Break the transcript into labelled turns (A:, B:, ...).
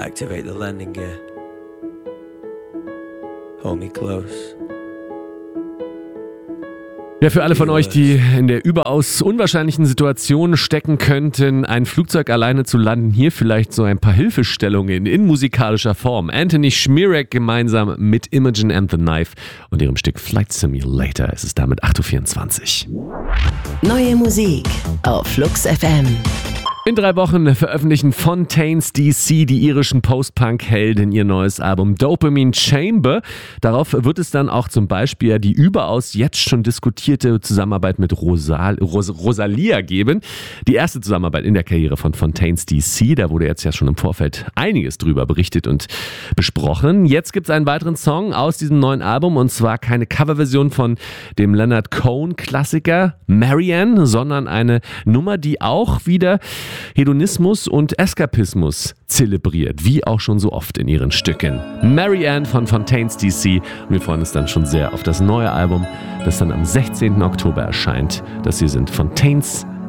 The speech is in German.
A: Activate the landing gear. Hold me close.
B: Ja, für alle von euch, die in der überaus unwahrscheinlichen Situation stecken könnten, ein Flugzeug alleine zu landen, hier vielleicht so ein paar Hilfestellungen in musikalischer Form. Anthony Schmierek gemeinsam mit Imogen and the Knife und ihrem Stück Flight Simulator. Es ist damit 8.24 Uhr.
C: Neue Musik auf Flux FM.
B: In 3 Wochen veröffentlichen Fontaines DC, die irischen Post-Punk-Helden, ihr neues Album Dopamine Chamber. Darauf wird es dann auch zum Beispiel die überaus jetzt schon diskutierte Zusammenarbeit mit Rosalia geben. Die erste Zusammenarbeit in der Karriere von Fontaines DC, da wurde jetzt ja schon im Vorfeld einiges drüber berichtet und besprochen. Jetzt gibt es einen weiteren Song aus diesem neuen Album und zwar keine Coverversion von dem Leonard Cohen-Klassiker Marianne, sondern eine Nummer, die auch wieder Hedonismus und Eskapismus zelebriert, wie auch schon so oft in ihren Stücken. Marianne von Fontaines DC und wir freuen uns dann schon sehr auf das neue Album, das dann am 16. Oktober erscheint. Das hier sind Fontaines